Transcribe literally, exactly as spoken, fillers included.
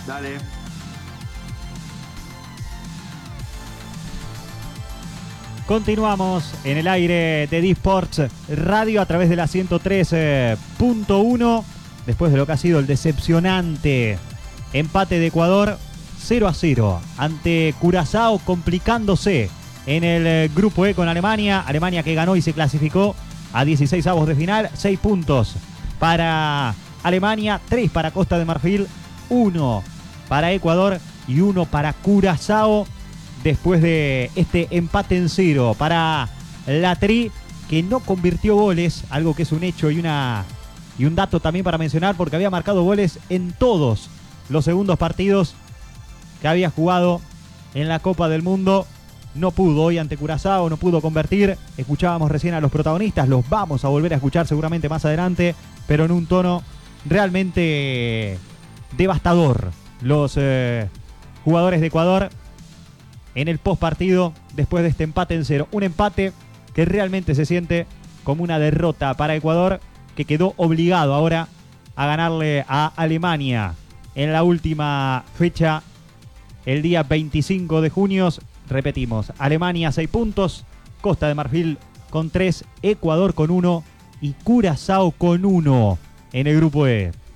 Dale. Continuamos en el aire de D-Sports Radio a través de la ciento tres punto uno. Después de lo que ha sido el decepcionante empate de Ecuador cero a cero ante Curazao, complicándose en el grupo E con Alemania. Alemania que ganó y se clasificó a dieciséis avos de final. seis puntos para Alemania, tres para Costa de Marfil, uno para Ecuador y uno para Curazao. Después de este empate en cero para la Tri, que no convirtió goles, algo que es un hecho y, una, y un dato también para mencionar, porque había marcado goles en todos los segundos partidos que había jugado en la Copa del Mundo. No pudo hoy ante Curazao, no pudo convertir. Escuchábamos recién a los protagonistas, los vamos a volver a escuchar seguramente más adelante, pero en un tono realmente devastador. Los eh, jugadores de Ecuador en el post partido después de este empate en cero. Un empate que realmente se siente como una derrota para Ecuador, que quedó obligado ahora a ganarle a Alemania en la última fecha, el día veinticinco de junio. Repetimos, Alemania seis puntos, Costa de Marfil con tres, Ecuador con uno y Curazao con uno en el grupo E.